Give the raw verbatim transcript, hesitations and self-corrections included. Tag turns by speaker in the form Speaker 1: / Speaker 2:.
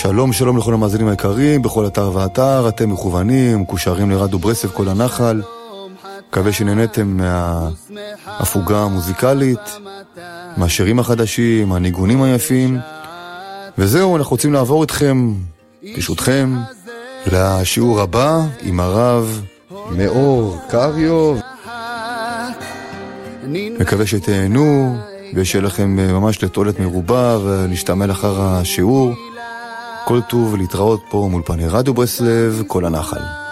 Speaker 1: שלום שלום לכל המאזינים היקרים, בכל אתר ואתר, אתם מכוונים, מקושרים לרדיו ברסלב כל הנחל. מקווה שנהנתם מההפוגה המוזיקלית, מהשירים החדשים, הניגונים היפים. וזהו, אנחנו רוצים לעבור איתכם, ברשותכם, לשיעור הבא עם הרב מאור קריו. מקווה שתהנו ושיהיה לכם ממש לתועלת מרובה ונשתמל אחר השיעור. כל טוב להתראות פה מול פני רדיו ברסלב כל הנחל.